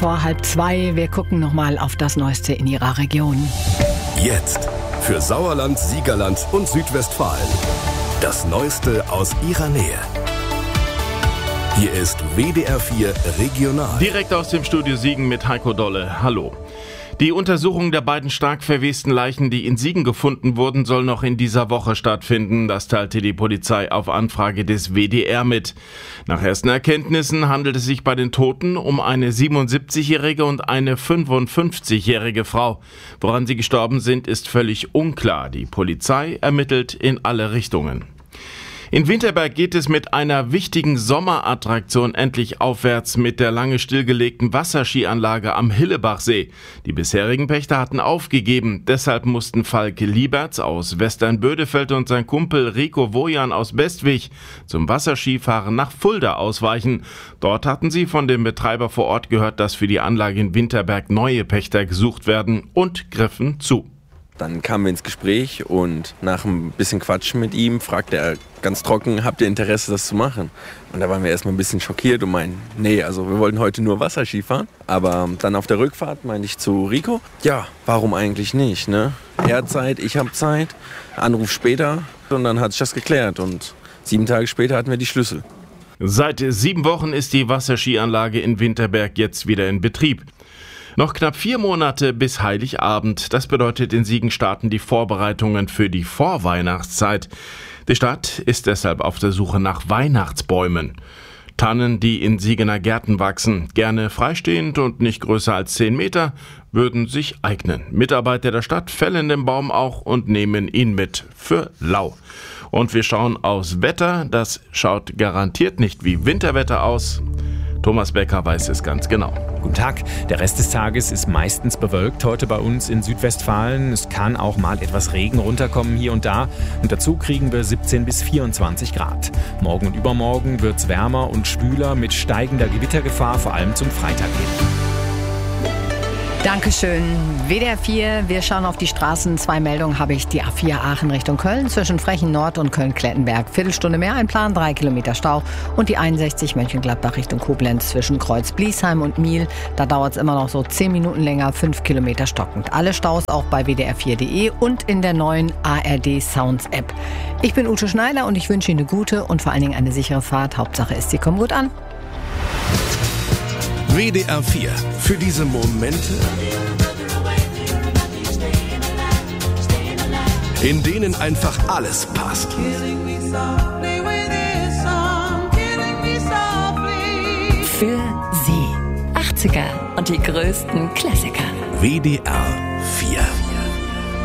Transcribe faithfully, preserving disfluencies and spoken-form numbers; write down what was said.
Vor halb zwei, wir gucken nochmal auf das Neueste in Ihrer Region. Jetzt für Sauerland, Siegerland und Südwestfalen. Das Neueste aus Ihrer Nähe. Hier ist W D R vier Regional. Direkt aus dem Studio Siegen mit Heiko Dolle. Hallo. Die Untersuchung der beiden stark verwesten Leichen, die in Siegen gefunden wurden, soll noch in dieser Woche stattfinden. Das teilte die Polizei auf Anfrage des W D R mit. Nach ersten Erkenntnissen handelt es sich bei den Toten um eine siebenundsiebzigjährige und eine fünfundfünfzigjährige Frau. Woran sie gestorben sind, ist völlig unklar. Die Polizei ermittelt in alle Richtungen. In Winterberg geht es mit einer wichtigen Sommerattraktion endlich aufwärts mit der lange stillgelegten Wasserskianlage am Hillebachsee. Die bisherigen Pächter hatten aufgegeben. Deshalb mussten Falk Lieberts aus Westernbödefeld und sein Kumpel Rico Wojan aus Bestwig zum Wasserskifahren nach Fulda ausweichen. Dort hatten sie von dem Betreiber vor Ort gehört, dass für die Anlage in Winterberg neue Pächter gesucht werden und griffen zu. Dann kamen wir ins Gespräch und nach ein bisschen Quatschen mit ihm fragte er ganz trocken, habt ihr Interesse, das zu machen? Und da waren wir erstmal ein bisschen schockiert und meinten, nee, also wir wollten heute nur Wasserski fahren. Aber dann auf der Rückfahrt meinte ich zu Rico, ja, warum eigentlich nicht, ne? Er hat Zeit, ich habe Zeit, Anruf später und dann hat sich das geklärt und sieben Tage später hatten wir die Schlüssel. Seit sieben Wochen ist die Wasserskianlage in Winterberg jetzt wieder in Betrieb. Noch knapp vier Monate bis Heiligabend. Das bedeutet, in Siegen starten die Vorbereitungen für die Vorweihnachtszeit. Die Stadt ist deshalb auf der Suche nach Weihnachtsbäumen. Tannen, die in Siegener Gärten wachsen, gerne freistehend und nicht größer als zehn Meter, würden sich eignen. Mitarbeiter der Stadt fällen den Baum auch und nehmen ihn mit für lau. Und wir schauen aufs Wetter. Das schaut garantiert nicht wie Winterwetter aus. Thomas Becker weiß es ganz genau. Guten Tag. Der Rest des Tages ist meistens bewölkt heute bei uns in Südwestfalen. Es kann auch mal etwas Regen runterkommen hier und da. Und dazu kriegen wir siebzehn bis vierundzwanzig Grad. Morgen und übermorgen wird es wärmer und schwüler mit steigender Gewittergefahr, vor allem zum Freitag hin. Dankeschön. W D R vier, wir schauen auf die Straßen. Zwei Meldungen habe ich. Die A vier Aachen Richtung Köln zwischen Frechen Nord und Köln-Klettenberg. Viertelstunde mehr einplanen, drei Kilometer Stau. Und die einundsechzig Mönchengladbach Richtung Koblenz zwischen Kreuz-Bliesheim und Miel. Da dauert es immer noch so zehn Minuten länger, fünf Kilometer stockend. Alle Staus auch bei w d r vier punkt de und in der neuen A R D Sounds App. Ich bin Ute Schneider und ich wünsche Ihnen eine gute und vor allen Dingen eine sichere Fahrt. Hauptsache ist, Sie kommen gut an. W D R vier. Für diese Momente, in denen einfach alles passt. Für Sie. achtziger und die größten Klassiker. W D R vier.